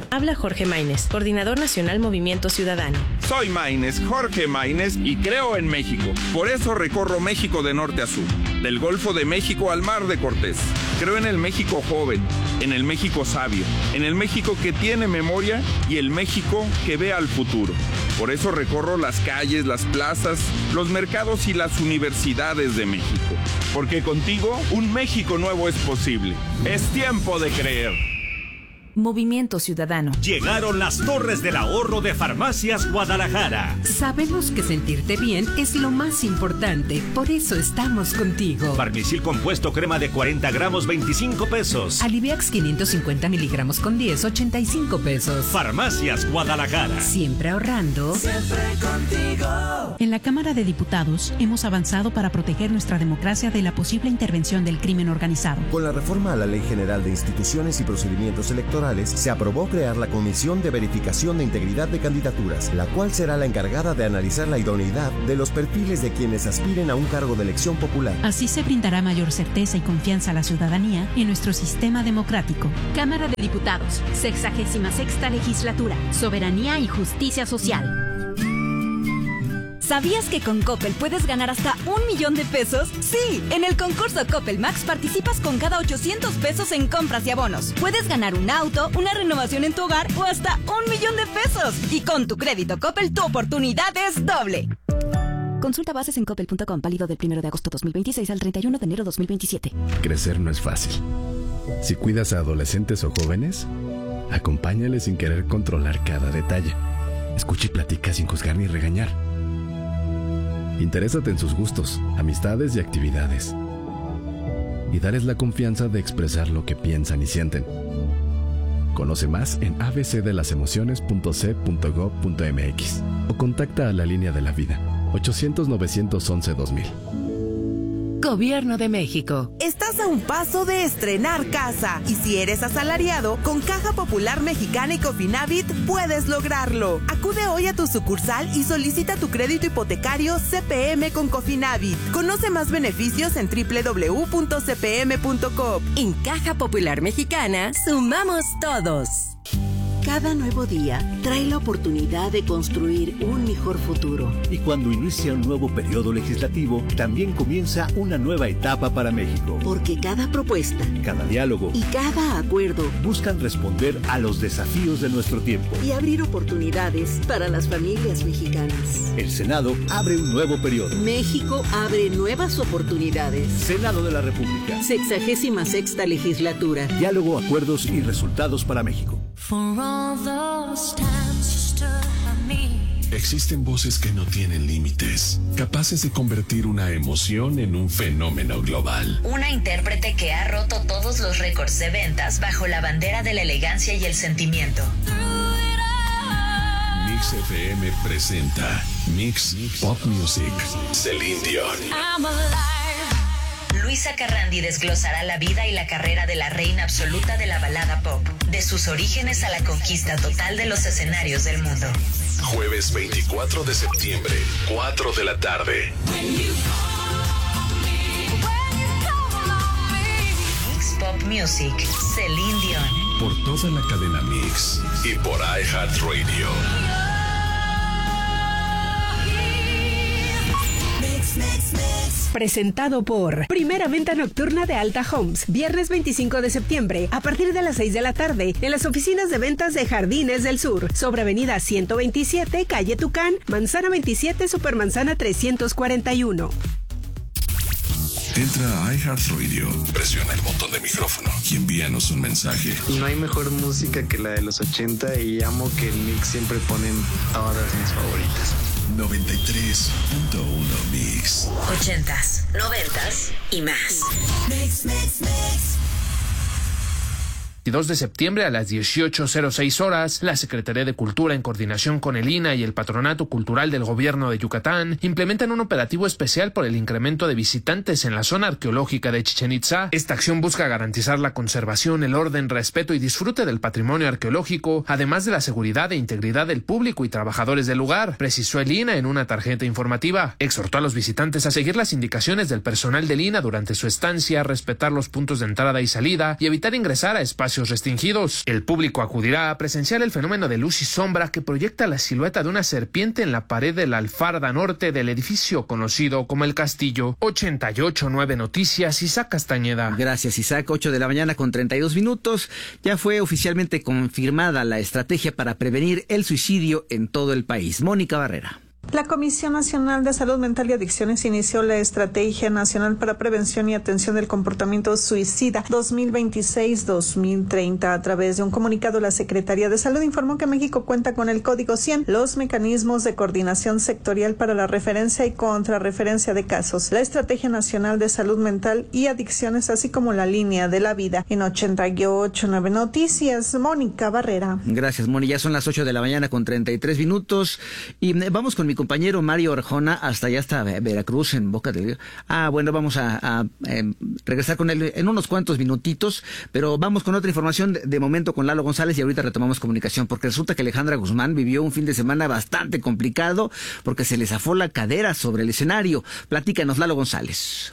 Habla Jorge Maínez, coordinador nacional Movimiento Ciudadano. Soy Maínez, Jorge Maínez, y creo en México. Por eso recorro México de norte a sur, del Golfo de México al Mar de Cortés. Creo en el México joven, en el México sabio, en el México que tiene memoria y el México que ve al futuro. Por eso recorro las calles, las plazas, los mercados y las universidades de México. Porque contigo un México nuevo es posible. Es tiempo de creer. Movimiento Ciudadano. Llegaron las Torres del Ahorro de Farmacias Guadalajara. Sabemos que sentirte bien es lo más importante, por eso estamos contigo. Farmisil compuesto crema de 40 gramos, 25 pesos. Aliviax 550 miligramos con 10, 85 pesos. Farmacias Guadalajara. Siempre ahorrando. Siempre contigo. En la Cámara de Diputados hemos avanzado para proteger nuestra democracia de la posible intervención del crimen organizado. Con la reforma a la Ley General de Instituciones y Procedimientos Electorales, se aprobó crear la Comisión de Verificación de Integridad de Candidaturas, la cual será la encargada de analizar la idoneidad de los perfiles de quienes aspiren a un cargo de elección popular. Así se brindará mayor certeza y confianza a la ciudadanía en nuestro sistema democrático. Cámara de Diputados, 66ª Legislatura, Soberanía y Justicia Social. ¿Sabías que con Coppel puedes ganar hasta 1 millón de pesos? Sí, en el concurso Coppel Max participas con cada 800 pesos en compras y abonos. Puedes ganar un auto, una renovación en tu hogar o hasta 1 millón de pesos. Y con tu crédito Coppel, tu oportunidad es doble. Consulta bases en coppel.com, válido del 1 de agosto 2026 al 31 de enero 2027. Crecer no es fácil. Si cuidas a adolescentes o jóvenes, acompáñales sin querer controlar cada detalle. Escucha y platica sin juzgar ni regañar. Interésate en sus gustos, amistades y actividades. Y dales la confianza de expresar lo que piensan y sienten. Conoce más en abcdelasemociones.c.gov.mx o contacta a la Línea de la Vida, 800-911-2000. Gobierno de México. Estás a un paso de estrenar casa. Y si eres asalariado, con Caja Popular Mexicana y Cofinavit puedes lograrlo. Acude hoy a tu sucursal y solicita tu crédito hipotecario CPM con Cofinavit. Conoce más beneficios en www.cpm.com. En Caja Popular Mexicana, sumamos todos. Cada nuevo día trae la oportunidad de construir un mejor futuro. Y cuando inicia un nuevo periodo legislativo, también comienza una nueva etapa para México. Porque cada propuesta, cada diálogo y cada acuerdo buscan responder a los desafíos de nuestro tiempo y abrir oportunidades para las familias mexicanas. El Senado abre un nuevo periodo. México abre nuevas oportunidades. Senado de la República. 66ª Legislatura. Diálogo, acuerdos y resultados para México. Existen voces que no tienen límites, capaces de convertir una emoción en un fenómeno global. Una intérprete que ha roto todos los récords de ventas bajo la bandera de la elegancia y el sentimiento. Mix FM presenta Mix Pop Music. Celine Dion. Luisa Carrandi desglosará la vida y la carrera de la reina absoluta de la balada pop, de sus orígenes a la conquista total de los escenarios del mundo. Jueves 24 de septiembre, 4 de la tarde. Mix Pop Music, Celine Dion. Por toda la cadena Mix y por iHeartRadio. Presentado por Primera Venta Nocturna de Alta Homes, viernes 25 de septiembre, a partir de las 6 de la tarde, en las oficinas de ventas de Jardines del Sur, sobre Avenida 127, Calle Tucán, Manzana 27, Supermanzana 341. Entra a iHeartRadio, presiona el botón de micrófono y envíanos un mensaje. No hay mejor música que la de los 80 y amo que en Mix siempre ponen todas mis favoritas. 93.1 Mix. 80s, 90s y más. Mix. 22 de septiembre a las 18:06 horas, la Secretaría de Cultura, en coordinación con el INAH y el Patronato Cultural del Gobierno de Yucatán, implementan un operativo especial por el incremento de visitantes en la zona arqueológica de Chichén Itzá. Esta acción busca garantizar la conservación, el orden, respeto y disfrute del patrimonio arqueológico, además de la seguridad e integridad del público y trabajadores del lugar, precisó el INAH en una tarjeta informativa. Exhortó a los visitantes a seguir las indicaciones del personal del INAH durante su estancia, respetar los puntos de entrada y salida y evitar ingresar a espacios espacios restringidos. El público acudirá a presenciar el fenómeno de luz y sombra que proyecta la silueta de una serpiente en la pared de la alfarda norte del edificio conocido como El Castillo. 88.9 Noticias, Isaac Castañeda. Gracias, Isaac. 8 de la mañana con 32 minutos. Ya fue oficialmente confirmada la estrategia para prevenir el suicidio en todo el país. Mónica Barrera. La Comisión Nacional de Salud Mental y Adicciones inició la Estrategia Nacional para Prevención y Atención del Comportamiento Suicida 2026-2030. A través de un comunicado, la Secretaría de Salud informó que México cuenta con el Código 100, los mecanismos de coordinación sectorial para la referencia y contrarreferencia de casos, la Estrategia Nacional de Salud Mental y Adicciones, así como la Línea de la Vida. En 88.9 Noticias, Mónica Barrera. Gracias, Moni. Ya son las 8 de la mañana con 33 minutos y vamos con mi compañero Mario Arjona hasta Veracruz, en Boca del Río. Bueno, vamos a regresar con él en unos cuantos minutitos, pero vamos con otra información de momento con Lalo González y ahorita retomamos comunicación, porque resulta que Alejandra Guzmán vivió un fin de semana bastante complicado porque se le zafó la cadera sobre el escenario. Platícanos, Lalo González.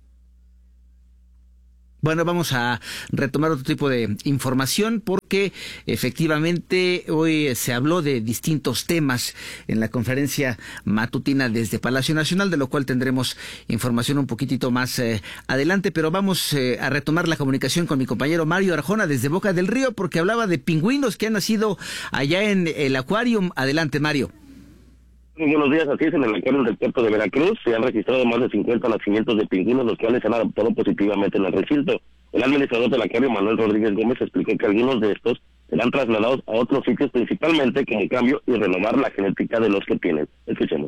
Bueno, vamos a retomar otro tipo de información porque efectivamente hoy se habló de distintos temas en la conferencia matutina desde Palacio Nacional, de lo cual tendremos información un poquitito más adelante, pero vamos a retomar la comunicación con mi compañero Mario Arjona desde Boca del Río porque hablaba de pingüinos que han nacido allá en el Aquarium. Adelante, Mario. Muy buenos días, así es, en el acuario del puerto de Veracruz se han registrado más de 50 nacimientos de pingüinos, los cuales se han adoptado positivamente en el recinto. El administrador del acuario, Manuel Rodríguez Gómez, explicó que algunos de estos serán trasladados a otros sitios, principalmente como cambio y renovar la genética de los que tienen. Escuchemos.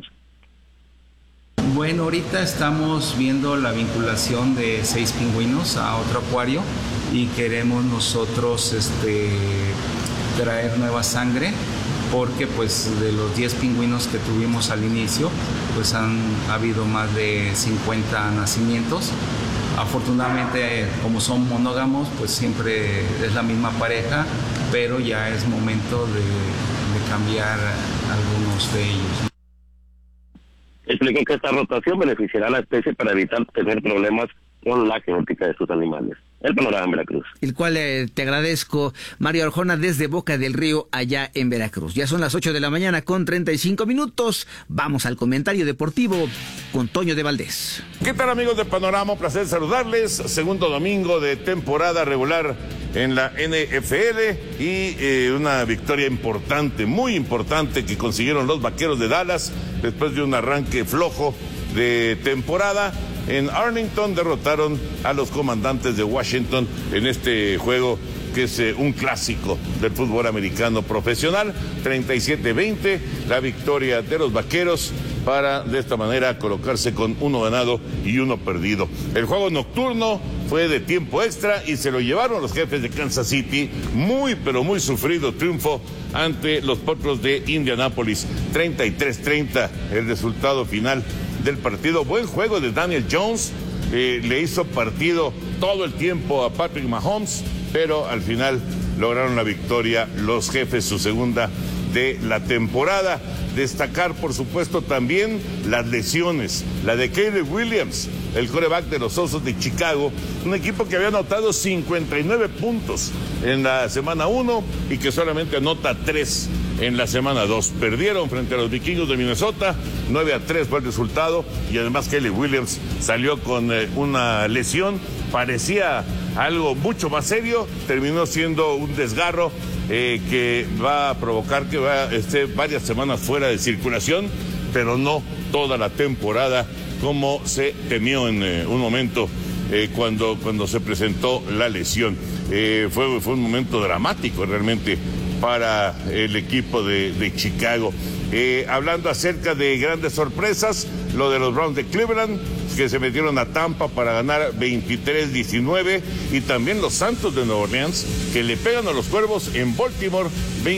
Bueno, ahorita estamos viendo la vinculación de 6 pingüinos a otro acuario y queremos nosotros traer nueva sangre, porque pues de los 10 pingüinos que tuvimos al inicio, pues ha habido más de 50 nacimientos. Afortunadamente, como son monógamos, pues siempre es la misma pareja, pero ya es momento de cambiar algunos de ellos. Explicó que esta rotación beneficiará a la especie para evitar tener problemas con la genética de sus animales. El panorama en Veracruz. El cual te agradezco, Mario Arjona, desde Boca del Río, allá en Veracruz. Ya son las 8 de la mañana con 35 minutos. Vamos al comentario deportivo con Toño de Valdés. ¿Qué tal, amigos de Panorama? Un placer saludarles. Segundo domingo de temporada regular en la NFL y una victoria importante, muy importante, que consiguieron los Vaqueros de Dallas después de un arranque flojo de temporada. En Arlington derrotaron a los Comandantes de Washington en este juego que es un clásico del fútbol americano profesional. 37-20, la victoria de los Vaqueros para de esta manera colocarse con 1 ganado y 1 perdido. El juego nocturno fue de tiempo extra y se lo llevaron los Jefes de Kansas City. Muy, pero muy sufrido triunfo ante los Potros de Indianápolis. 33-30 el resultado final del partido. Buen juego de Daniel Jones, le hizo partido todo el tiempo a Patrick Mahomes, pero al final lograron la victoria los Jefes, su segunda de la temporada. Destacar, por supuesto, también las lesiones. La de Caleb Williams, el quarterback de los Osos de Chicago, un equipo que había anotado 59 puntos en la semana 1 y que solamente anota 3 en la semana 2. Perdieron frente a los Vikingos de Minnesota, 9-3 fue el resultado, y además Caleb Williams salió con una lesión, parecía algo mucho más serio, terminó siendo un desgarro que va a provocar que esté varias semanas fuera de circulación, pero no toda la temporada como se temió en un momento cuando se presentó la lesión. Fue un momento dramático realmente para el equipo de Chicago. Hablando acerca de grandes sorpresas, lo de los Browns de Cleveland, que se metieron a Tampa para ganar 23-19, y también los Santos de Nueva Orleans, que le pegan a los Cuervos en Baltimore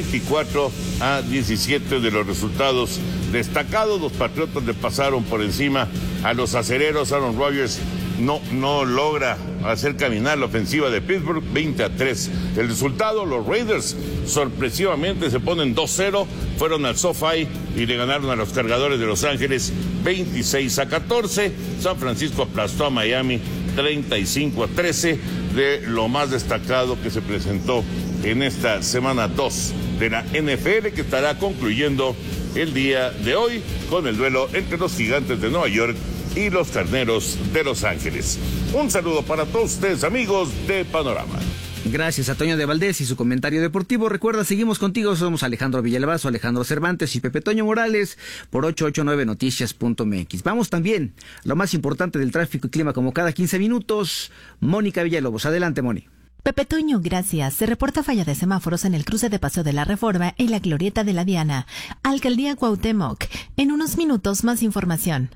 24-17 de los resultados destacados. Los Patriotas le pasaron por encima a los Acereros. Aaron Rodgers no logra hacer caminar la ofensiva de Pittsburgh, 20-3. El resultado, los Raiders sorpresivamente se ponen 2-0, fueron al SoFi y le ganaron a los Cargadores de Los Ángeles 26-14. San Francisco aplastó a Miami 35-13. de lo más destacado que se presentó en esta semana 2 de la NFL, que estará concluyendo el día de hoy con el duelo entre los Gigantes de Nueva York y los Carneros de Los Ángeles. Un saludo para todos ustedes, amigos de Panorama. Gracias a Toño de Valdés y su comentario deportivo. Recuerda, seguimos contigo, somos Alejandro Villalbazo, Alejandro Cervantes y Pepe Toño Morales por 889noticias.mx. Vamos también, lo más importante del tráfico y clima como cada 15 minutos. Mónica Villalobos, adelante, Moni. Pepe Toño, gracias. Se reporta falla de semáforos en el cruce de Paseo de la Reforma y la Glorieta de la Diana. Alcaldía Cuauhtémoc. En unos minutos más información.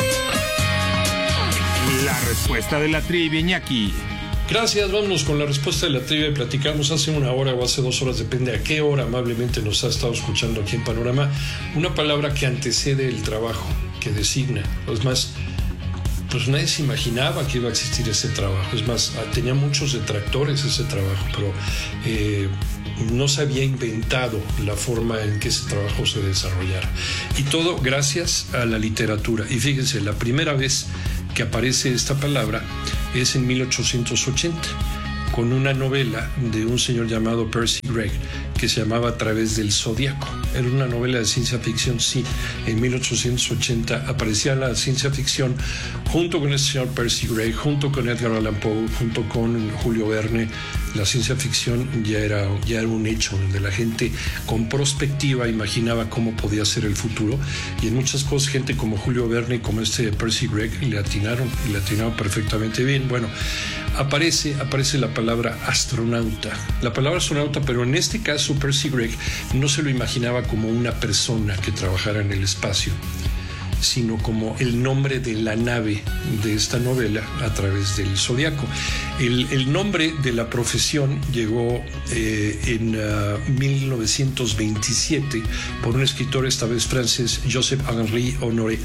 La respuesta de la trivia, Iñaki. Gracias, vámonos con la respuesta de la trivia. Platicamos hace una hora o hace 2 horas, depende a qué hora amablemente nos ha estado escuchando aquí en Panorama, una palabra que antecede el trabajo, que designa. Es más, pues nadie se imaginaba que iba a existir ese trabajo. Es más, tenía muchos detractores ese trabajo, pero no se había inventado la forma en que ese trabajo se desarrollara. Y todo gracias a la literatura. Y fíjense, la primera vez que aparece esta palabra es en 1880, con una novela de un señor llamado Percy Gregg que se llamaba A través del Zodiaco. Era una novela de ciencia ficción, sí. En 1880 aparecía la ciencia ficción junto con el señor Percy Gregg, junto con Edgar Allan Poe, junto con Julio Verne. La ciencia ficción ya era un hecho, donde la gente con perspectiva imaginaba cómo podía ser el futuro, y en muchas cosas gente como Julio Verne y como Percy Gregg le atinaron perfectamente bien. Bueno, aparece la palabra astronauta. La palabra astronauta, pero en este caso Percy Gregg no se lo imaginaba como una persona que trabajara en el espacio, sino como el nombre de la nave de esta novela, A través del Zodiaco. El nombre de la profesión llegó en 1927 por un escritor, esta vez francés, Joseph-Henri Honoré.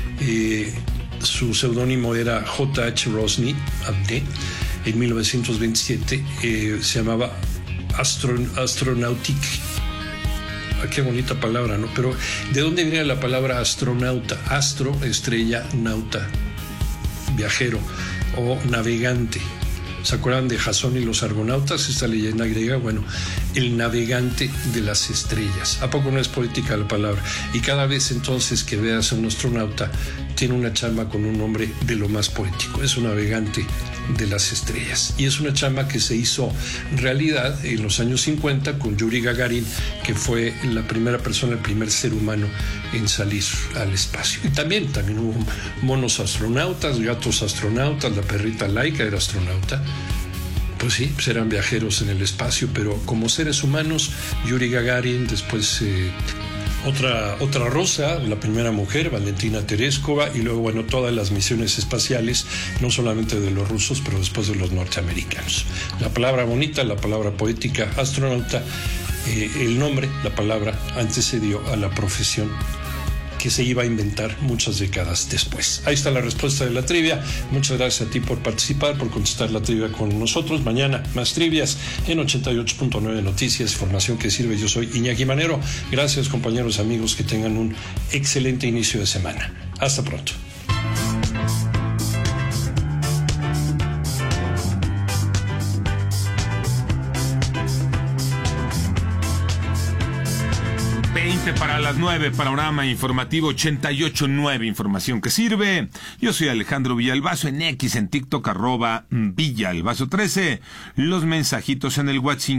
Su seudónimo era J.H. Rosny Abde. En 1927 se llamaba Astronautique. Qué bonita palabra, ¿no? Pero ¿de dónde viene la palabra astronauta? Astro, estrella, nauta, viajero o navegante. ¿Se acuerdan de Jasón y los argonautas? Esta leyenda griega, bueno, el navegante de las estrellas. ¿A poco no es poética la palabra? Y cada vez entonces que veas a un astronauta, tiene una chamba con un nombre de lo más poético. Es un navegante de las estrellas. Y es una chamba que se hizo realidad en los años 50 con Yuri Gagarin, que fue la primera persona, el primer ser humano en salir al espacio. Y también hubo monos astronautas, gatos astronautas, la perrita Laika era astronauta. Pues sí, pues eran viajeros en el espacio, pero como seres humanos, Yuri Gagarin, después otra rosa, la primera mujer, Valentina Tereskova, y luego, bueno, todas las misiones espaciales, no solamente de los rusos, pero después de los norteamericanos. La palabra bonita, la palabra poética, astronauta, el nombre, la palabra, antecedió a la profesión que se iba a inventar muchas décadas después. Ahí está la respuesta de la trivia. Muchas gracias a ti por participar, por contestar la trivia con nosotros. Mañana más trivias en 88.9 Noticias, información que sirve. Yo soy Iñaki Manero. Gracias, compañeros, amigos, que tengan un excelente inicio de semana. Hasta pronto. Para las 9, Panorama Informativo 88.9, información que sirve. Yo soy Alejandro Villalbazo, en X, en TikTok, @Villalbazo13. Los mensajitos en el WhatsApp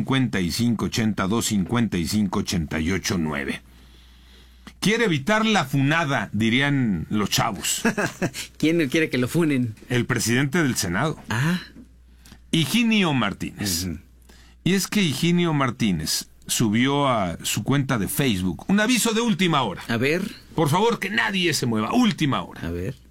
5582558889. Quiere evitar la funada, dirían los chavos. ¿Quién quiere que lo funen? El presidente del Senado. Higinio Martínez. Y es que Higinio Martínez subió a su cuenta de Facebook un aviso de última hora. A ver. Por favor, que nadie se mueva. Última hora. A ver.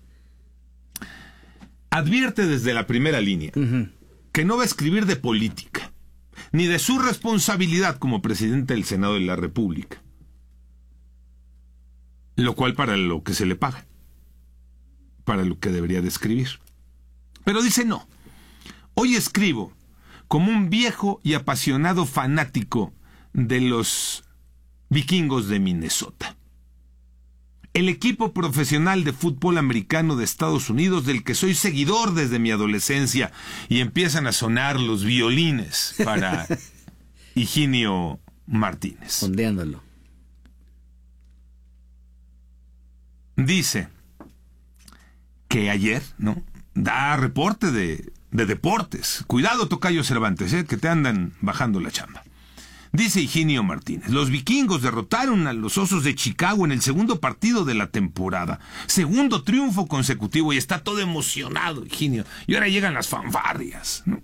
Advierte desde la primera línea que no va a escribir de política, ni de su responsabilidad como presidente del Senado de la República. Lo cual para lo que se le paga. Para lo que debería de escribir. Pero dice no. Hoy escribo como un viejo y apasionado fanático de los vikingos de Minnesota. el equipo profesional de fútbol americano de Estados Unidos, del que soy seguidor desde mi adolescencia, y empiezan a sonar los violines para Higinio Martínez. Ondeándolo. Dice que ayer, ¿no?, da reporte de deportes. Cuidado, tocayo Cervantes, que te andan bajando la chamba. Dice Higinio Martínez: los vikingos derrotaron a los Osos de Chicago en el segundo partido de la temporada. Segundo triunfo consecutivo, y está todo emocionado, Higinio. Y ahora llegan las fanfarrias, ¿no?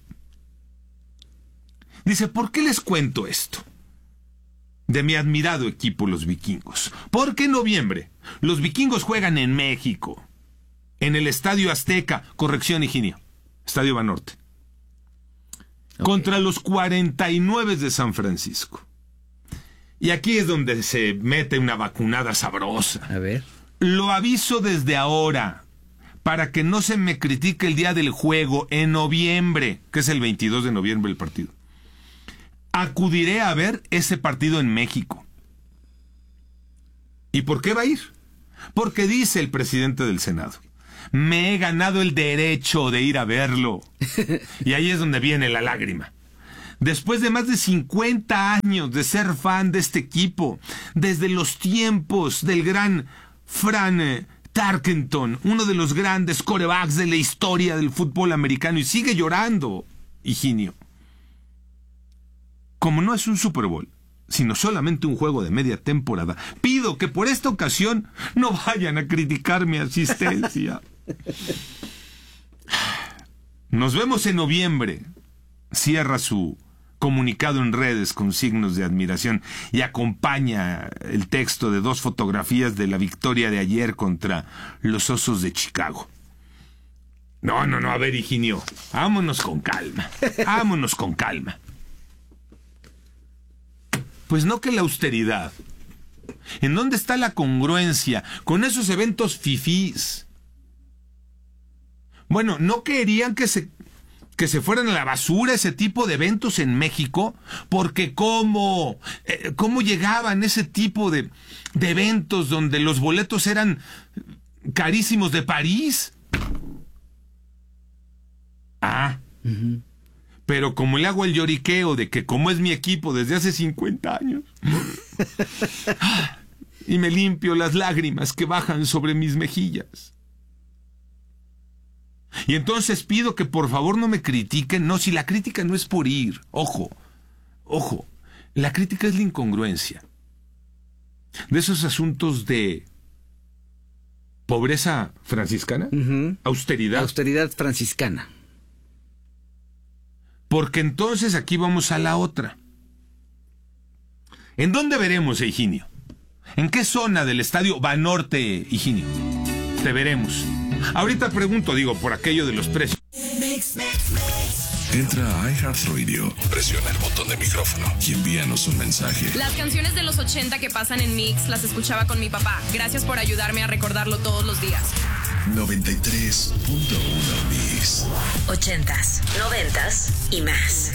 Dice: ¿por qué les cuento esto? De mi admirado equipo, los vikingos. Porque en noviembre los vikingos juegan en México, en el Estadio Azteca, corrección, Higinio, Estadio Banorte, contra los 49 de San Francisco. Y aquí es donde se mete una vacunada sabrosa. A ver. Lo aviso desde ahora, para que no se me critique el día del juego en noviembre, que es el 22 de noviembre el partido. Acudiré a ver ese partido en México. ¿Y por qué va a ir? Porque dice el presidente del Senado: me he ganado el derecho de ir a verlo. Y ahí es donde viene la lágrima. Después de más de 50 años de ser fan de este equipo, desde los tiempos del gran Fran Tarkenton, uno de los grandes quarterbacks de la historia del fútbol americano, y sigue llorando, Higinio. Como no es un Super Bowl, sino solamente un juego de media temporada, pido que por esta ocasión no vayan a criticar mi asistencia. Nos vemos en noviembre. Cierra su comunicado en redes con signos de admiración y acompaña el texto de 2 fotografías de la victoria de ayer contra los Osos de Chicago. No, a ver, Higinio, vámonos con calma. Pues no, que la austeridad. ¿En dónde está la congruencia con esos eventos fifís? Bueno, ¿no querían que se fueran a la basura ese tipo de eventos en México? Porque ¿cómo llegaban ese tipo de eventos donde los boletos eran carísimos de París? Pero como le hago el lloriqueo de que como es mi equipo desde hace 50 años, y me limpio las lágrimas que bajan sobre mis mejillas. Y entonces pido que por favor no me critiquen. No, si la crítica no es por ir. Ojo, la crítica es la incongruencia de esos asuntos de pobreza franciscana, austeridad franciscana. Porque entonces aquí vamos a la otra. ¿En dónde veremos, Higinio? ¿En qué zona del Estadio Banorte, Higinio? Te veremos. Ahorita pregunto, por aquello de los precios. Entra a iHeartRadio, presiona el botón de micrófono y envíanos un mensaje. Las canciones de los 80 que pasan en Mix las escuchaba con mi papá. Gracias por ayudarme a recordarlo todos los días. 93.1 Mix. 80s, 90s y más.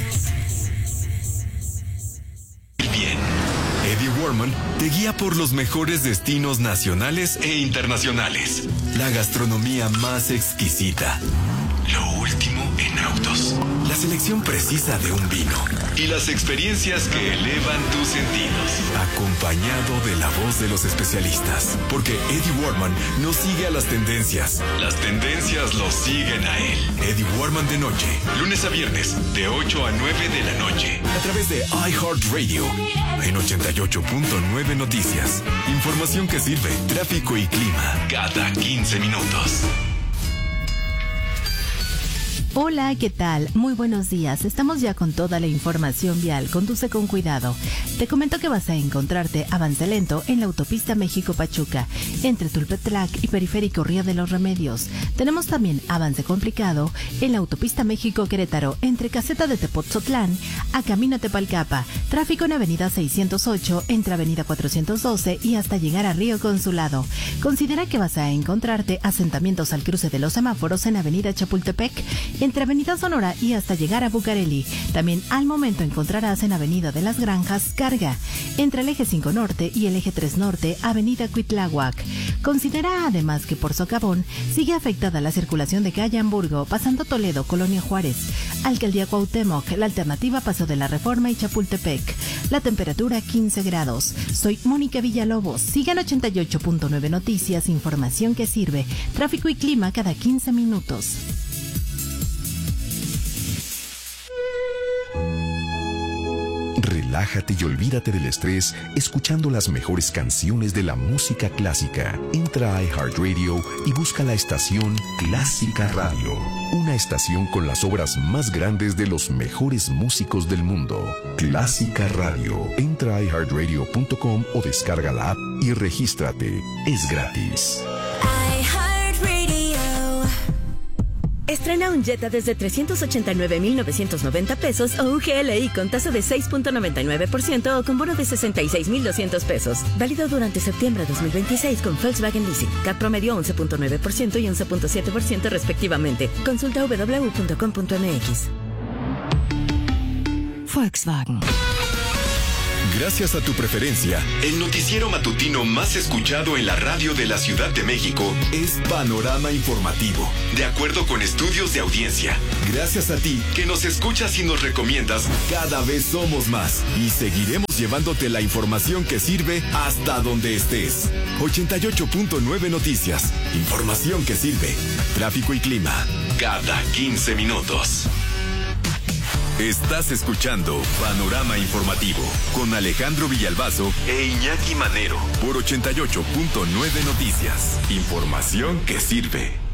Bien. Eddie Warman te guía por los mejores destinos nacionales e internacionales. La gastronomía más exquisita. Lo último en autos. La selección precisa de un vino. Y las experiencias que elevan tus sentidos. Acompañado de la voz de los especialistas. Porque Eddie Warman no sigue a las tendencias. Las tendencias lo siguen a él. Eddie Warman de noche. Lunes a viernes, de 8 a 9 de la noche. A través de iHeartRadio. En 88.9 Noticias. Información que sirve. Tráfico y clima. Cada 15 minutos. Hola, ¿qué tal? Muy buenos días. Estamos ya con toda la información vial. Conduce con cuidado. Te comento que vas a encontrarte avance lento en la autopista México-Pachuca, entre Tulpetlac y Periférico Río de los Remedios. Tenemos también avance complicado en la autopista México-Querétaro, entre Caseta de Tepotzotlán a Camino Tepalcapa. Tráfico en Avenida 608, entre Avenida 412 y hasta llegar a Río Consulado. Considera que vas a encontrarte asentamientos al cruce de los semáforos en Avenida Chapultepec entre Avenida Sonora y hasta llegar a Bucareli. También al momento encontrarás en Avenida de las Granjas carga, entre el eje 5 Norte y el eje 3 Norte, Avenida Cuitláhuac. Considera además que por Socavón sigue afectada la circulación de calle Hamburgo, pasando Toledo, Colonia Juárez. Alcaldía Cuauhtémoc, la alternativa Paso de la Reforma y Chapultepec. La temperatura 15 grados. Soy Mónica Villalobos. Sigan 88.9 Noticias, información que sirve. Tráfico y clima cada 15 minutos. Relájate y olvídate del estrés escuchando las mejores canciones de la música clásica. Entra a iHeartRadio y busca la estación Clásica Radio. Una estación con las obras más grandes de los mejores músicos del mundo. Clásica Radio. Entra a iHeartRadio.com o descarga la app y regístrate. Es gratis. Estrena un Jetta desde 389,990 pesos o un GLI con tasa de 6.99% o con bono de 66,200 pesos. Válido durante septiembre de 2026 con Volkswagen Leasing. CAT promedio 11.9% y 11.7% respectivamente. Consulta www.com.mx. Volkswagen. Gracias a tu preferencia, el noticiero matutino más escuchado en la radio de la Ciudad de México es Panorama Informativo, de acuerdo con estudios de audiencia. Gracias a ti, que nos escuchas y nos recomiendas, cada vez somos más y seguiremos llevándote la información que sirve hasta donde estés. 88.9 Noticias, información que sirve. Tráfico y clima, cada 15 minutos. Estás escuchando Panorama Informativo con Alejandro Villalbazo e Iñaki Manero por 88.9 Noticias. Información que sirve.